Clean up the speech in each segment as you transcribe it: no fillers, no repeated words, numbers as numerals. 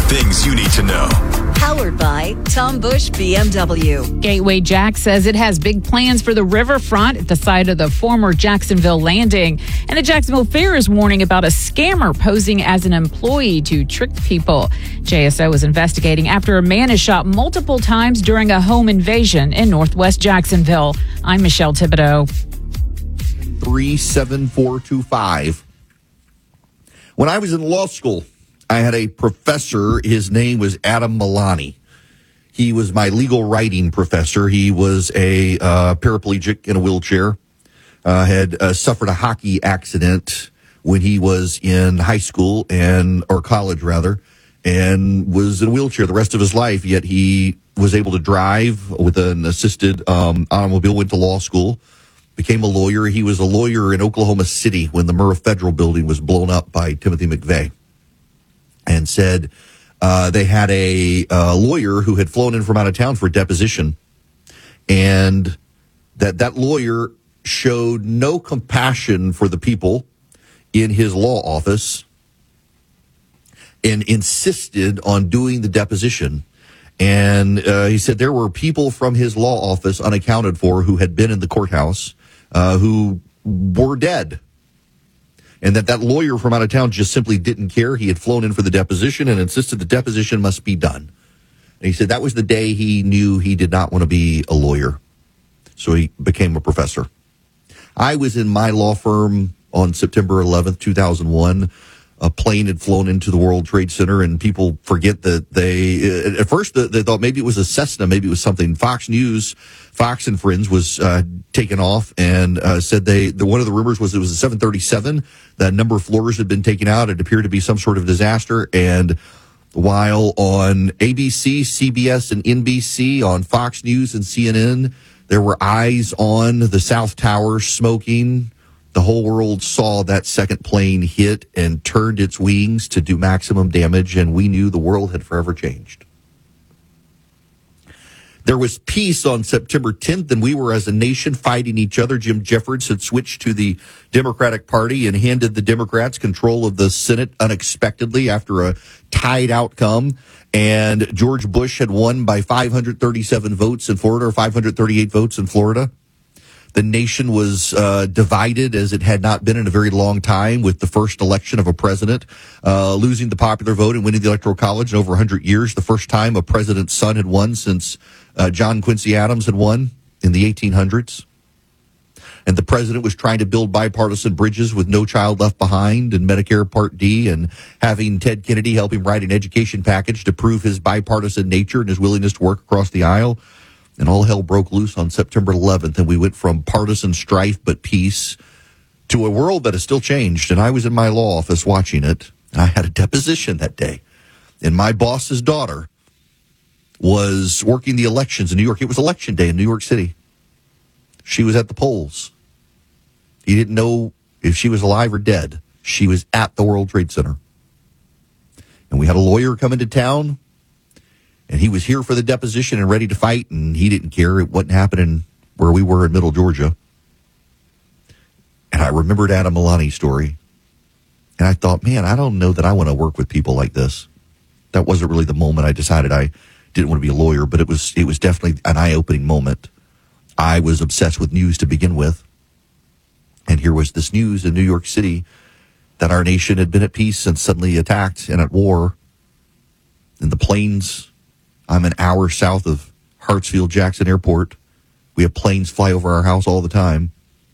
Things you need to know. Powered by Tom Bush BMW. Gateway Jack says it has big plans for the riverfront at the site of the former Jacksonville Landing. And the Jacksonville Fair is warning about a scammer posing as an employee to trick people. JSO is investigating after a man is shot multiple times during a home invasion in northwest Jacksonville. I'm Michelle Thibodeau. 37425. When I was in law school, I had a professor. His name was Adam Milani. He was my legal writing professor. He was a paraplegic in a wheelchair, had suffered a hockey accident when he was in high school or college rather, and was in a wheelchair the rest of his life, yet he was able to drive with an assisted automobile, went to law school, became a lawyer. He was a lawyer in Oklahoma City when the Murrah Federal Building was blown up by Timothy McVeigh. And said they had a lawyer who had flown in from out of town for a deposition, and that lawyer showed no compassion for the people in his law office and insisted on doing the deposition. And he said there were people from his law office unaccounted for who had been in the courthouse who were dead. And that lawyer from out of town just simply didn't care. He had flown in for the deposition and insisted the deposition must be done. And he said that was the day he knew he did not want to be a lawyer. So he became a professor. I was in my law firm on September 11th, 2001. A plane had flown into the World Trade Center, and people forget that at first they thought maybe it was a Cessna, maybe it was something. Fox and Friends was taken off, and said one of the rumors was it was a 737. That number of floors had been taken out. It appeared to be some sort of disaster. And while on ABC, CBS, and NBC, on Fox News and CNN, there were eyes on the South Tower smoking, the whole world saw that second plane hit and turned its wings to do maximum damage, and we knew the world had forever changed. There was peace on September 10th, and we were as a nation fighting each other. Jim Jeffords had switched to the Democratic Party and handed the Democrats control of the Senate unexpectedly after a tied outcome. And George Bush had won by 537 votes in Florida, or 538 votes in Florida. The nation was divided as it had not been in a very long time, with the first election of a president losing the popular vote and winning the Electoral College in over 100 years. The first time a president's son had won since John Quincy Adams had won in the 1800s. And the president was trying to build bipartisan bridges with No Child Left Behind and Medicare Part D, and having Ted Kennedy help him write an education package to prove his bipartisan nature and his willingness to work across the aisle. And all hell broke loose on September 11th, and we went from partisan strife but peace to a world that has still changed. And I was in my law office watching it, and I had a deposition that day. And my boss's daughter was working the elections in New York. It was election day in New York City. She was at the polls. He didn't know if she was alive or dead. She was at the World Trade Center. And we had a lawyer come into town, and he was here for the deposition and ready to fight, and he didn't care. It wasn't happening where we were in Middle Georgia. And I remembered Adam Milani's story. And I thought, man, I don't know that I want to work with people like this. That wasn't really the moment I decided I didn't want to be a lawyer, but it was definitely an eye-opening moment. I was obsessed with news to begin with. And here was this news in New York City that our nation had been at peace and suddenly attacked and at war. And the planes, I'm an hour south of Hartsfield-Jackson Airport. We have planes fly over our house all the time.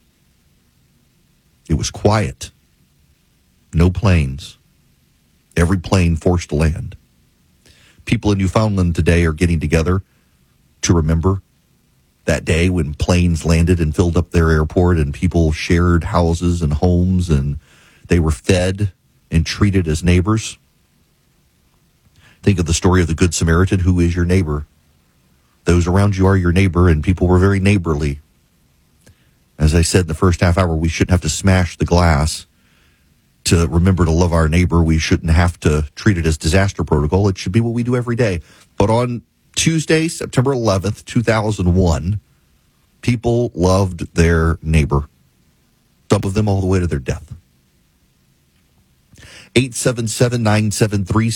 It was quiet. No planes. Every plane forced to land. People in Newfoundland today are getting together to remember that day when planes landed and filled up their airport, and people shared houses and homes, and they were fed and treated as neighbors. Think of the story of the Good Samaritan. Who is your neighbor? Those around you are your neighbor, and people were very neighborly. As I said in the first half hour, we shouldn't have to smash the glass to remember to love our neighbor. We shouldn't have to treat it as disaster protocol. It should be what we do every day. But on Tuesday, September 11th, 2001, people loved their neighbor. Some of them all the way to their death. 877-973